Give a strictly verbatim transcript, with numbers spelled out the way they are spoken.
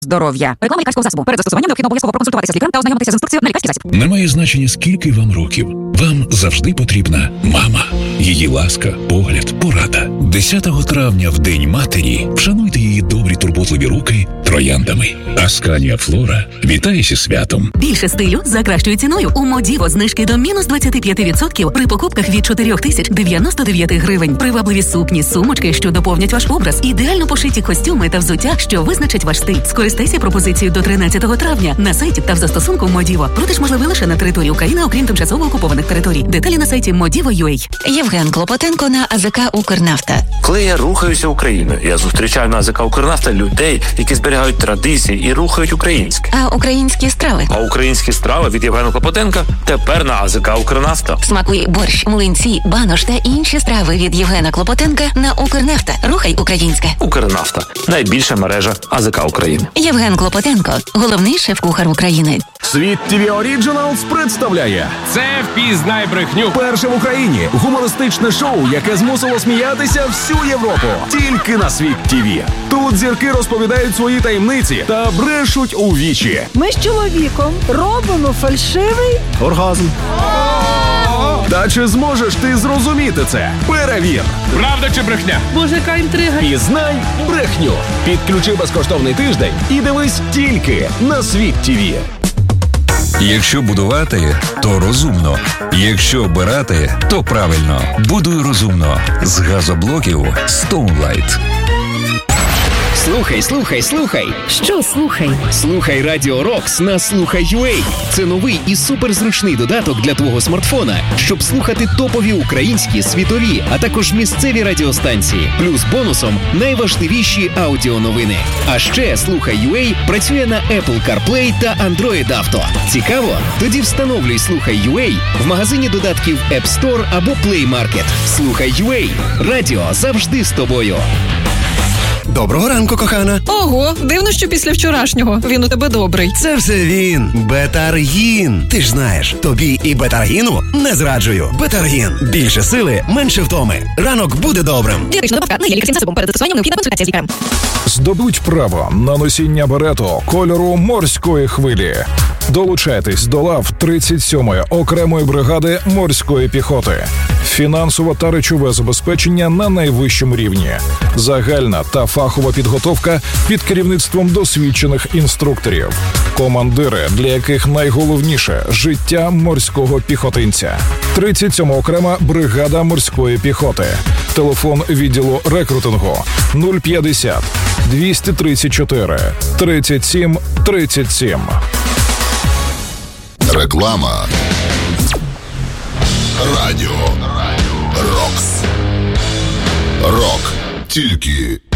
здоров'я. Реклама лікарського засобу. Перед застосуванням необхідно обов'язково проконсультуватися з лікарем та ознайомитися з інструкцією на лікарський засіб. Немає значення, скільки вам років. Вам завжди потрібна мама. Її ласка, погляд, порада. десятого травня, в День матері, вшануйте її добрі турботливі руки трояндами. Асканія Флора вітає зі святом. Більше стилю за кращою ціною. У Модіво знижки до мінус двадцять п'ять відсотків при покупках від чотири тисячі дев'яносто дев'ять гривень. Привабливі сукні, сумочки, що доповнять ваш образ. Ідеально пошиті костюми та взуття, що визначить ваш стиль. Скористайся пропозицією до тринадцятого травня на сайті та в застосунку Модіво. Продаж можливий лише на території України, окрім тимчасово окупованих територій. Деталі на сайті модіво крапка ю а. Євген Клопотенко на АЗК «Укрнафта». Коли я рухаюся Україною, я зустрічаю на АЗК «Укрнафта» людей, які зберігають традиції і рухають українське. А українські страви? А українські страви від Євгена Клопотенка тепер на АЗК «Укрнафта». Смакуй борщ, млинці, банош та інші страви від Євгена Клопотенка на «Укрнафта». Рухай українське. «Укрнафта» – найбільша мережа АЗК України. Євген Клопотенко – головний шеф-кухар України. Світ ТВ Оріджиналс представляє «Це впізнай брехню». Перше в Україні гумористичне шоу, яке змусило сміятися всю Європу. Тільки на Світ ТВ. Тут зірки розповідають свої таємниці та брешуть у вічі. Ми з чоловіком робимо фальшивий оргазм. Та чи зможеш ти зрозуміти це? Перевір. Правда чи брехня? Боже, яка інтрига. Пізнай брехню. Підключи безкоштовний тиждень і дивись тільки на Світ ТВ. Якщо будувати, то розумно. Якщо обирати, то правильно. Будуй розумно. З газоблоків Stoneline. Слухай, слухай, слухай. Що слухай? Слухай Радіо Рокс на Слухай.ua. Це новий і суперзручний додаток для твого смартфона, щоб слухати топові українські, світові, а також місцеві радіостанції. Плюс бонусом найважливіші аудіоновини. А ще Слухай.ua працює на Apple CarPlay та Android Auto. Цікаво? Тоді встановлюй Слухай.ua в магазині додатків App Store або Play Market. Слухай.ua. Радіо завжди з тобою. Доброго ранку, кохана. Ого, дивно, що після вчорашнього він у тебе добрий. Це все він. Бетаргін. Ти ж знаєш, тобі і бетаргіну не зраджую. Бетаргін. Більше сили, менше втоми. Ранок буде добрим. Дієтична добавка не є лікарським засобом. Перед застосуванням необхідна консультація з лікарем. Здобудь право на носіння берету кольору морської хвилі. Долучайтесь до лав тридцять сьомої окремої бригади морської піхоти. Фінансове та речове забезпечення на найвищому рівні. Загальна та фахова підготовка під керівництвом досвідчених інструкторів. Командири, для яких найголовніше – життя морського піхотинця. тридцять сьома окрема бригада морської піхоти. Телефон відділу рекрутингу нуль п'ятдесят двісті тридцять чотири тридцять сім тридцять сім. Реклама. Радіо Рокс. Рок тільки